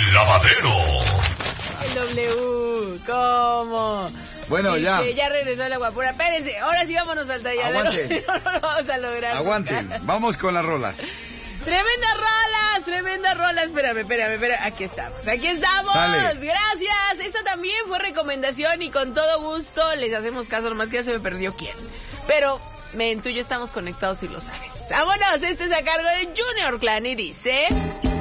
lavadero. El W, ¿cómo? Bueno, dice, ya. Ya regresó el agua pura. Espérense, ahora sí vámonos al talladero. Aguante. No lo vamos a lograr. Aguanten, vamos con las rolas. Tremendas rolas. Espérame. Aquí estamos. Sale. Gracias. Esta también fue recomendación y con todo gusto les hacemos caso, nomás que ya se me perdió quién. Pero tú y yo estamos conectados y lo sabes. Vámonos, este es a cargo de Junior Clan y dice...